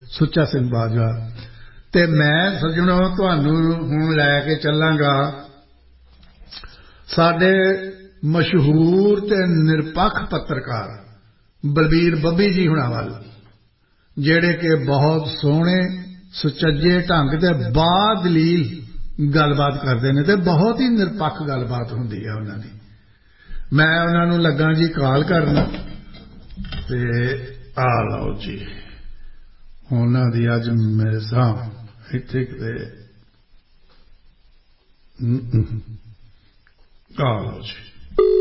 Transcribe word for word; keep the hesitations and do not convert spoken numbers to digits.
ਸੁੱਚਾ ਸਿੰਘ ਬਾਜਵਾ। ਤੇ ਮੈਂ ਸੱਜਣੋ ਤੁਹਾਨੂੰ ਹੁਣ ਲੈ ਕੇ ਚੱਲਾਂਗਾ ਸਾਡੇ ਮਸ਼ਹੂਰ ਤੇ ਨਿਰਪੱਖ ਪੱਤਰਕਾਰ ਬਲਬੀਰ ਬੱਬੀ ਜੀ ਹੁਣਾਂ ਵੱਲ, ਜਿਹੜੇ ਕਿ ਬਹੁਤ ਸੋਹਣੇ ਸੁਚੱਜੇ ਢੰਗ ਦੇ ਬਾਦਲੀਲ ਗੱਲਬਾਤ ਕਰਦੇ ਨੇ ਤੇ ਬਹੁਤ ਹੀ ਨਿਰਪੱਖ ਗੱਲਬਾਤ ਹੁੰਦੀ ਹੈ ਉਹਨਾਂ ਦੀ। ਮੈਂ ਉਹਨਾਂ ਨੂੰ ਲੱਗਾ ਜੀ ਕਾਲ ਕਰਨ ਤੇ ਆ ਲਓ ਜੀ ਉਹਨਾਂ ਦੀ ਅੱਜ ਮੇਰੇ ਸਾਹ ਇੱਥੇ ਕਿਤੇ ਆ ਲਓ ਜੀ।